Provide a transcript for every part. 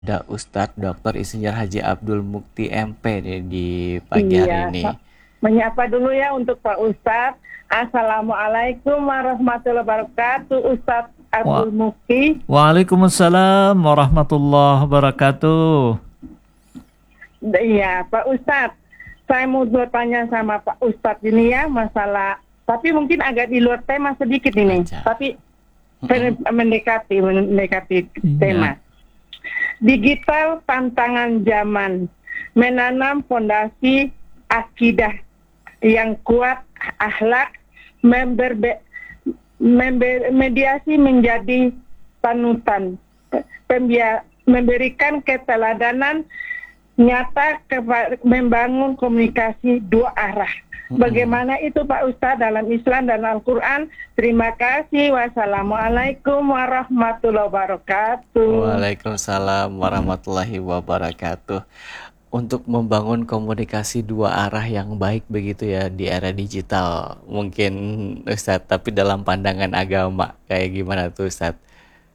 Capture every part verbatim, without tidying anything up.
Ada Ustadz doktor Insinyur Haji Abdul Mukti M P nih di pagi hari Iya, ini. menyapa dulu ya untuk Pak Ustadz. Assalamualaikum warahmatullahi wabarakatuh, Ustadz Wa- Abdul Mukti. Waalaikumsalam warahmatullahi wabarakatuh. Iya, Pak Ustadz, saya mau bertanya sama Pak Ustadz ini ya masalah, tapi mungkin agak di luar tema sedikit ini, Aja. tapi mendekati mendekati Iya. tema. Digital tantangan zaman, menanam fondasi akidah yang kuat, akhlak, memberbe, member, mediasi menjadi panutan, pembia, memberikan keteladanan nyata kepa- membangun komunikasi dua arah. Bagaimana itu Pak Ustadz dalam Islam dan Al-Quran? Terima kasih. Wassalamualaikum warahmatullahi wabarakatuh. Waalaikumsalam warahmatullahi wabarakatuh. Untuk membangun komunikasi dua arah yang baik begitu ya di era digital, mungkin Ustadz, tapi dalam pandangan agama kayak gimana tuh Ustadz?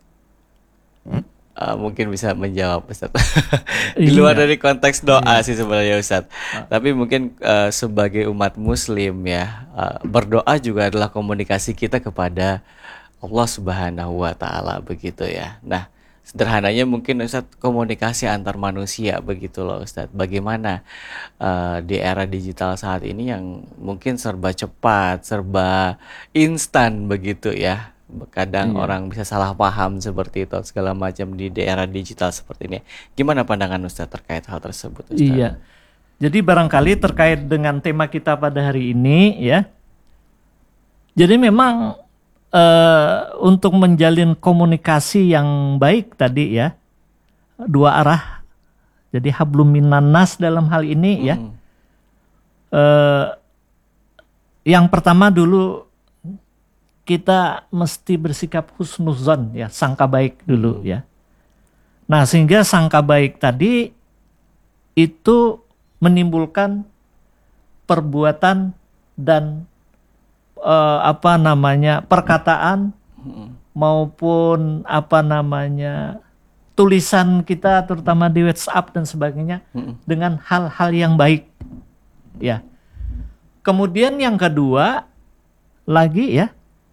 Uh, mungkin bisa menjawab Ustadz. Di luar Iya. dari konteks doa sih sebenarnya Ustadz. Tapi mungkin uh, sebagai umat muslim ya, uh, berdoa juga adalah komunikasi kita kepada Allah Subhanahu wa taala begitu ya. Nah, sederhananya mungkin Ustadz, komunikasi antar manusia begitu loh Ustadz. Bagaimana uh, di era digital saat ini yang mungkin serba cepat, serba instan begitu ya. Kadang Iya. orang bisa salah paham seperti itu segala macam di daerah digital seperti ini. Gimana pandangan Ustadz terkait hal tersebut Ustadz? Iya. Jadi barangkali terkait dengan tema kita pada hari ini ya. Jadi memang eh, untuk menjalin komunikasi yang baik tadi ya, dua arah. Jadi hablum minan nas dalam hal ini ya. Mm. Eh, yang pertama dulu kita mesti bersikap husnuzon ya, sangka baik dulu ya. Nah, sehingga sangka baik tadi itu menimbulkan perbuatan dan eh, apa namanya perkataan maupun apa namanya tulisan kita terutama di WhatsApp dan sebagainya dengan hal-hal yang baik ya. Kemudian yang kedua lagi ya,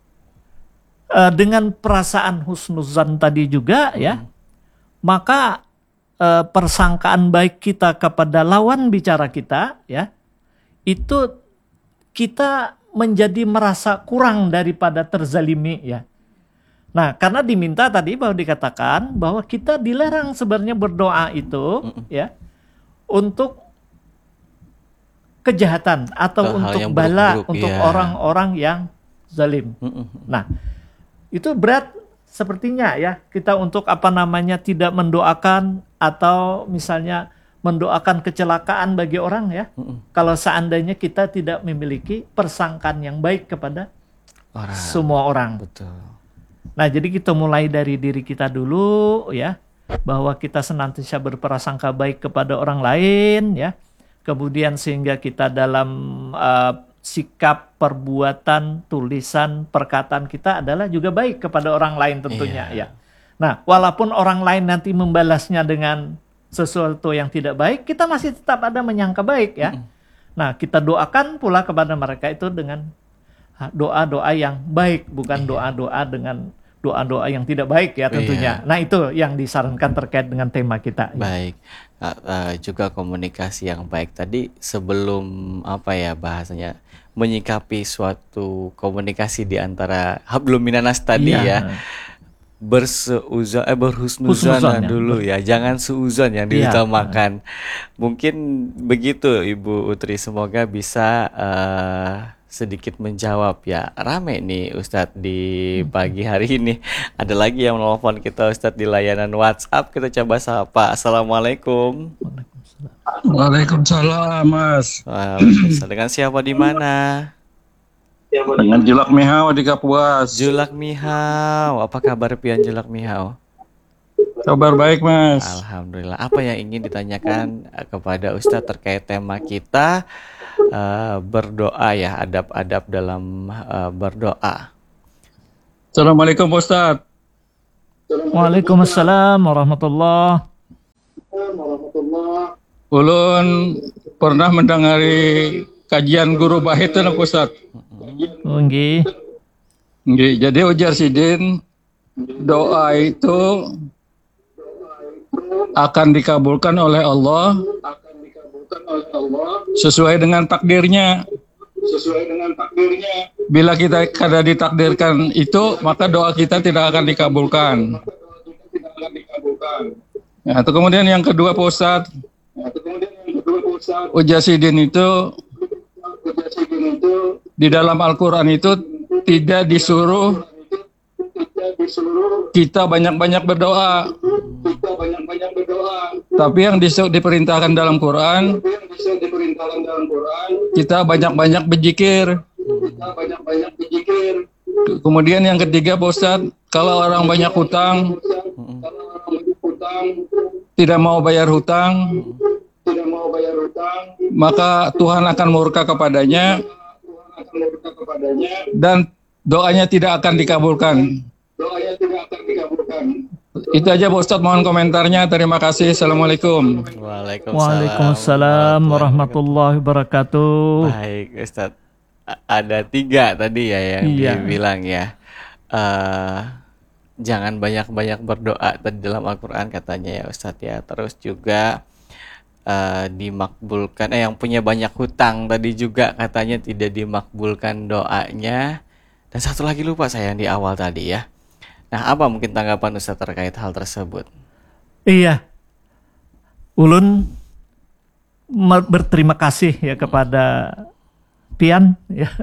eh, dengan perasaan husnuzan tadi juga ya, maka eh, persangkaan baik kita kepada lawan bicara kita ya, itu kita menjadi merasa kurang daripada terzalimi ya. Nah, karena diminta tadi bahwa dikatakan bahwa kita dilarang sebenarnya berdoa itu ya untuk kejahatan atau Hal-hal untuk yang bala buruk-buruk, untuk ya. orang-orang yang zalim. Mm-mm. Nah, itu berat sepertinya ya kita untuk apa namanya tidak mendoakan atau misalnya mendoakan kecelakaan bagi orang ya. Kalau seandainya kita tidak memiliki persangkaan yang baik kepada Orang. semua orang. Betul. Nah, jadi kita mulai dari diri kita dulu ya, bahwa kita senantiasa berprasangka baik kepada orang lain ya. Kemudian sehingga kita dalam uh, sikap, perbuatan, tulisan, perkataan kita adalah juga baik kepada orang lain tentunya Iya. ya. Nah, walaupun orang lain nanti membalasnya dengan sesuatu yang tidak baik, kita masih tetap ada menyangka baik ya. Nah, kita doakan pula kepada mereka itu dengan doa-doa yang baik, bukan doa-doa dengan doa-doa yang tidak baik ya tentunya. Iya. Nah, itu yang disarankan terkait dengan tema kita. ya. Baik. Uh, uh, juga komunikasi yang baik tadi sebelum apa ya bahasanya menyikapi suatu komunikasi di antara hablum minanas tadi Iya. ya. Berseuzon eh berhusnuzon Husnuzon, ya. dulu ya. Jangan suuzon yang Iya. diutamakan. Mungkin begitu Ibu Utri, semoga bisa uh, sedikit menjawab ya. Rame nih Ustadz di pagi hari ini. Ada lagi yang menelpon kita Ustadz di layanan WhatsApp. Kita coba sapa. Assalamualaikum. Waalaikumsalam, Mas. Waalaikumsalam. Dengan siapa di mana? Dengan Julak Mihau di Kapuas. Julak Mihau. Apa kabar Pian Julak Mihau? Kabar baik, Mas. Alhamdulillah. Apa yang ingin ditanyakan eh, kepada Ustadz terkait tema kita eh, berdoa ya, adab-adab dalam eh, berdoa. Assalamualaikum, Pak Ustadz. Waalaikumsalam warahmatullahi ulun pernah mendengari kajian guru Bahit itu Pak Ustaz. Oh, nggih. Nggih, jadi ujar sidin doa itu akan dikabulkan oleh Allah sesuai dengan takdirnya. Sesuai dengan takdirnya. Bila kita kada ditakdirkan itu, maka doa kita tidak akan dikabulkan. Nah, itu kemudian yang kedua Pak Ustadz, Ujasidin itu di dalam Al-Quran itu tidak disuruh kita banyak-banyak berdoa. Tapi yang disuruh diperintahkan dalam Quran, kita banyak-banyak berzikir. Kemudian yang ketiga Pak Ustadz, kalau orang banyak hutang, tidak mau bayar hutang, maka Tuhan akan murka kepadanya dan doanya tidak akan dikabulkan. Itu aja Pak Ustadz, mohon komentarnya. Terima kasih. Assalamualaikum. Waalaikumsalam. Waalaikumsalam warahmatullahi wabarakatuh. Baik Ustadz, A- ada tiga tadi ya yang Iya. dibilang ya. Eh, jangan banyak-banyak berdoa tadi dalam Al-Quran katanya ya Ustadz ya. Terus juga eh, dimakbulkan, eh yang punya banyak hutang tadi juga katanya tidak dimakbulkan doanya. Dan satu lagi lupa saya yang di awal tadi ya. Nah, apa mungkin tanggapan Ustadz terkait hal tersebut? Iya. Ulun mer- berterima kasih ya kepada Pian ya.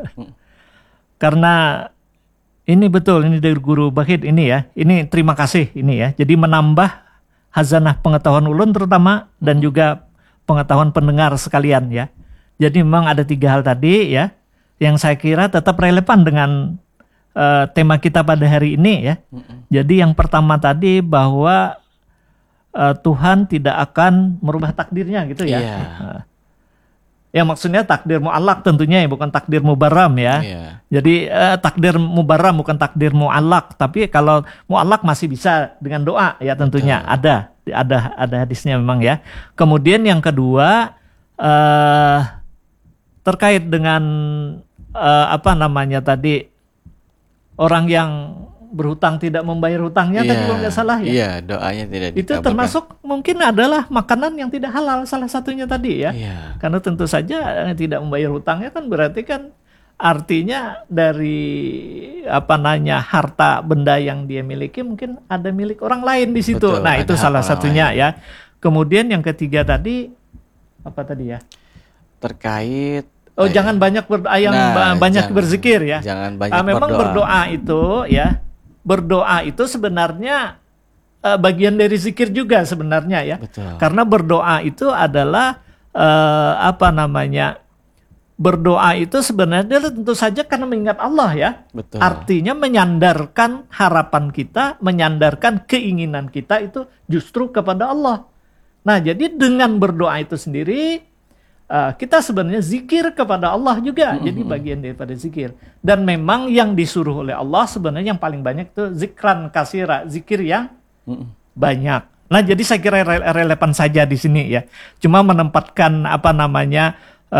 Karena ini betul, ini dari guru Bahit ini ya. Ini terima kasih ini ya. Jadi menambah hazanah pengetahuan ulun terutama dan juga pengetahuan pendengar sekalian ya. Jadi memang ada tiga hal tadi ya yang saya kira tetap relevan dengan uh, tema kita pada hari ini ya. Jadi yang pertama tadi bahwa uh, Tuhan tidak akan merubah takdirnya gitu ya. Iya. Uh, ya maksudnya takdir mu'allaq tentunya ya, bukan takdir mubarram ya. Iya. Jadi uh, takdir mubarram bukan takdir mu'allaq, tapi kalau mu'allaq masih bisa dengan doa ya tentunya. Betul. Ada ada ada hadisnya memang ya. Kemudian yang kedua uh, terkait dengan uh, apa namanya tadi orang yang berhutang tidak membayar hutangnya tadi kalau nggak salah ya. Iya, doanya tidak Itu dikabulkan. termasuk mungkin adalah makanan yang tidak halal salah satunya tadi ya. Iya. Karena tentu saja eh, tidak membayar hutangnya kan berarti kan artinya dari apa namanya harta benda yang dia miliki mungkin ada milik orang lain di situ. Betul, Nah, ada itu hak salah orang satunya lain. ya. Kemudian yang ketiga tadi apa tadi ya? Terkait Oh, eh, jangan banyak berdoa yang Nah, ba- banyak jangan- berzikir ya. jangan banyak Ah, memang berdoa. berdoa itu ya, berdoa itu sebenarnya eh, bagian dari zikir juga sebenarnya ya. Betul. Karena berdoa itu adalah eh, apa namanya? Berdoa itu sebenarnya tentu saja karena mengingat Allah ya. Betul. Artinya menyandarkan harapan kita, menyandarkan keinginan kita itu justru kepada Allah. Nah, jadi dengan berdoa itu sendiri Uh, kita sebenarnya zikir kepada Allah juga, Mm-hmm. jadi bagian daripada zikir. Dan memang yang disuruh oleh Allah sebenarnya yang paling banyak itu zikran kasira, zikir yang Mm-mm. banyak. Nah, jadi saya kira re- relevan saja di sini ya. Cuma menempatkan apa namanya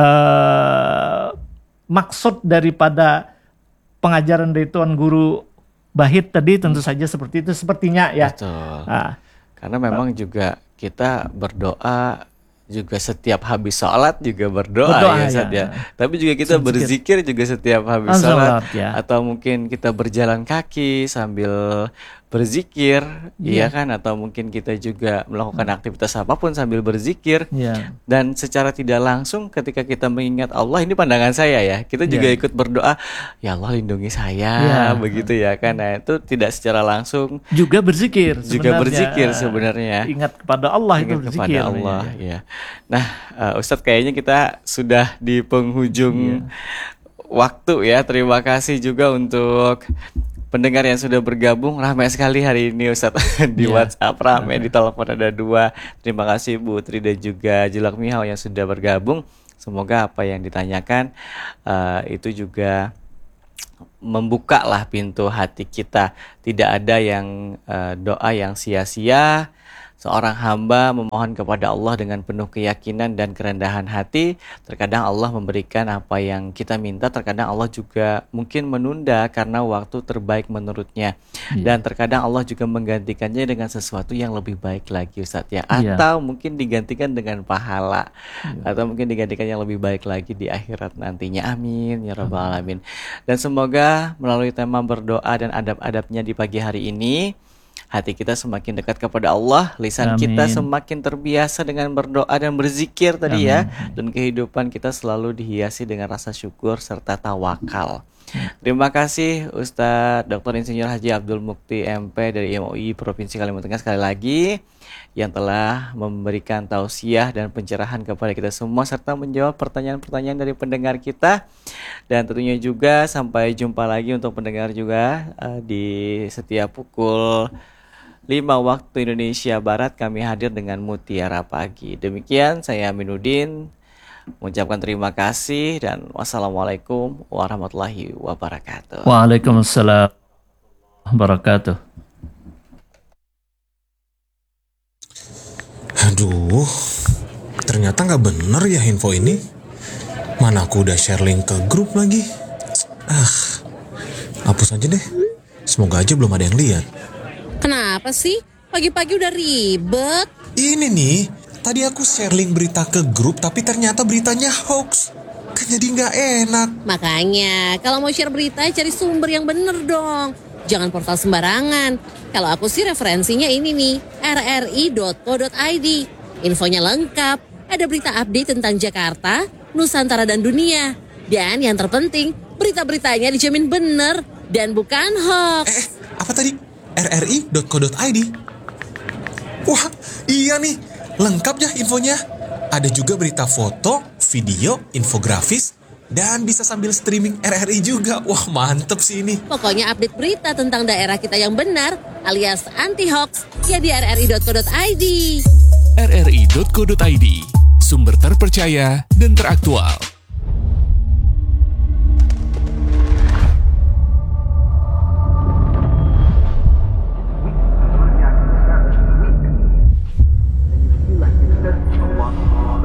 uh, maksud daripada pengajaran dari Tuan Guru Bahit tadi tentu saja seperti itu sepertinya ya. Betul. Ah, Karena memang juga kita berdoa juga setiap habis sholat juga berdoa, Berdoa, ya, Ustadz, ya. ya. Tapi juga kita Berzikir. berzikir juga setiap habis Ah, sholat, sholat, ya. atau mungkin kita berjalan kaki sambil berzikir, iya Iya. kan? Atau mungkin kita juga melakukan aktivitas apapun sambil berzikir. ya. Dan secara tidak langsung ketika kita mengingat Allah, ini pandangan saya ya, kita juga Iya. ikut berdoa, ya Allah lindungi saya, Iya. begitu ya kan. Nah, itu tidak secara langsung Juga berzikir juga sebenarnya. berzikir sebenarnya. Ingat kepada Allah itu Ingat berzikir. kepada Allah namanya. ya. Nah, uh, Ustadz kayaknya kita sudah di penghujung waktu ya. Terima kasih juga untuk pendengar yang sudah bergabung. Ramai sekali hari ini Ustadz di Iya. WhatsApp, ramai di telepon ada dua. Terima kasih Bu Tri dan juga Jilak Mihau yang sudah bergabung. Semoga apa yang ditanyakan uh, itu juga membuka lah pintu hati kita. Tidak ada yang uh, doa yang sia-sia. seorang hamba memohon kepada Allah dengan penuh keyakinan dan kerendahan hati, terkadang Allah memberikan apa yang kita minta, terkadang Allah juga mungkin menunda karena waktu terbaik menurutnya. Iya. Dan terkadang Allah juga menggantikannya dengan sesuatu yang lebih baik lagi, Ustadz ya. Iya. Atau mungkin digantikan dengan pahala, atau mungkin digantikan yang lebih baik lagi di akhirat nantinya. Amin ya rabbal alamin. Dan semoga melalui tema berdoa dan adab-adabnya di pagi hari ini, hati kita semakin dekat kepada Allah, lisan Amin. kita semakin terbiasa dengan berdoa dan berzikir tadi ya, Amin. dan kehidupan kita selalu dihiasi dengan rasa syukur serta tawakal. Terima kasih Ustadz Doktor Insinyur Haji Abdul Mukti M P dari M U I Provinsi Kalimantan Tengah sekali lagi yang telah memberikan tausiah dan pencerahan kepada kita semua serta menjawab pertanyaan-pertanyaan dari pendengar kita. Dan tentunya juga sampai jumpa lagi untuk pendengar juga uh, di setiap pukul lima waktu Indonesia Barat kami hadir dengan Mutiara Pagi. Demikian saya Aminuddin mengucapkan terima kasih dan wassalamualaikum warahmatullahi wabarakatuh. Waalaikumsalam wabarakatuh. Aduh, ternyata nggak bener ya info ini. Mana aku udah share link ke grup lagi. Ah, hapus aja deh. Semoga aja belum ada yang lihat. Kenapa sih? Pagi-pagi udah ribet. Ini nih, tadi aku share link berita ke grup tapi ternyata beritanya hoax. Kan jadi nggak enak. Makanya, kalau mau share berita cari sumber yang bener dong. Jangan portal sembarangan. Kalau aku sih referensinya ini nih, r r i dot co dot i d. Infonya lengkap. Ada berita update tentang Jakarta, Nusantara dan dunia. Dan yang terpenting, berita-beritanya dijamin bener dan bukan hoax. Eh, apa tadi? r r i dot co dot i d. Wah, iya nih. Lengkap ya infonya. Ada juga berita foto, video, infografis, dan bisa sambil streaming R R I juga. Wah, mantep sih ini. Pokoknya update berita tentang daerah kita yang benar alias anti hoax ya di r r i dot co dot i d. r r i dot co dot i d, sumber terpercaya dan teraktual.